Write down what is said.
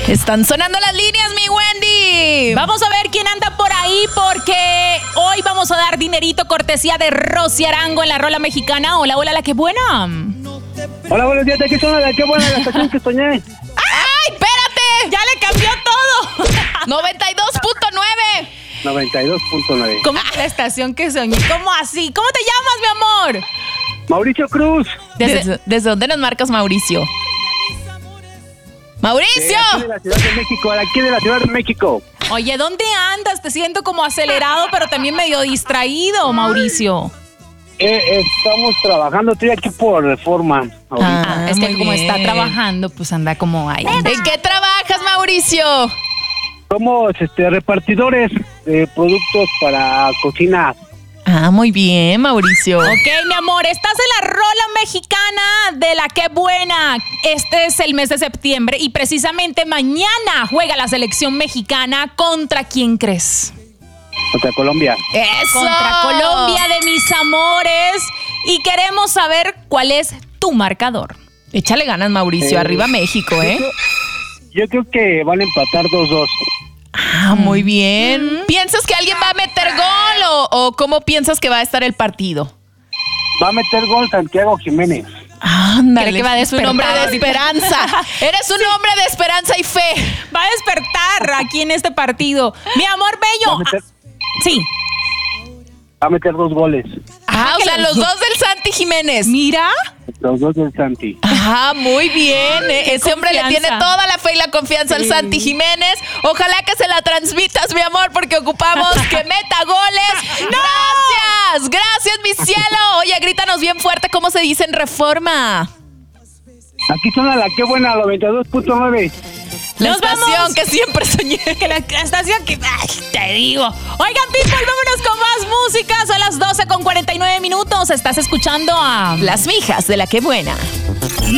Están sonando las líneas, mi Wendy. Vamos a ver quién anda por ahí, porque hoy vamos a dar dinerito cortesía de Rosy Arango en la Rola Mexicana. Hola, hola, la que buena. Hola, buenos días. ¿De qué son la que buena la estación que soñé? ¡Ay, espérate! Ya le cambió todo. 92.9. 92.9. ¿Cómo que la estación que soñé? ¿Cómo así? ¿Cómo te llamas, mi amor? Mauricio Cruz. ¿Desde dónde nos marcas, Mauricio? ¡Mauricio! Aquí de la Ciudad de México, aquí de la Ciudad de México. Oye, ¿dónde andas? Te siento como acelerado, pero también medio distraído, Mauricio. Estamos trabajando, estoy aquí por Reforma. Ah, es que muy como bien. está trabajando, pues anda como ahí. ¿En qué trabajas, Mauricio? Somos repartidores de productos para cocina. Ah, muy bien, Mauricio. Ok, mi amor, estás en la Rola Mexicana de la que buena. Este es el mes de septiembre y precisamente mañana juega la selección mexicana. ¿Contra quién crees? Contra Colombia. ¡Eso! Contra Colombia de mis amores. Y queremos saber cuál es tu marcador. Échale ganas, Mauricio. Arriba México, ¿eh? Yo creo que van a empatar 2-2. Ah, muy bien. ¿Piensas que alguien va a meter gol o cómo piensas que va a estar el partido? Va a meter gol Santiago Jiménez. Ándale, Cree que va a es un despertar hombre de ahorita. esperanza. Eres un hombre de esperanza y fe. Va a despertar aquí en este partido. Mi amor bello. Sí. Va a meter 2 goles. Ah, o sea, los dos del Santi Jiménez. Mira. Los 2 del Santi. Ah, muy bien. Ese hombre le confianza. tiene toda la fe y la confianza al Santi Jiménez. Ojalá que se la transmitas, mi amor, porque ocupamos que meta goles. ¡Gracias! ¡Gracias, mi cielo! Oye, grítanos bien fuerte cómo se dice en Reforma. Aquí son a la que buena, 92.9. La Nos estación vamos. que siempre soñé. Que la estación que... Ay, te digo. Oigan, people, vámonos con más música. Son las 12:49. Estás escuchando a... Las mijas de la que buena.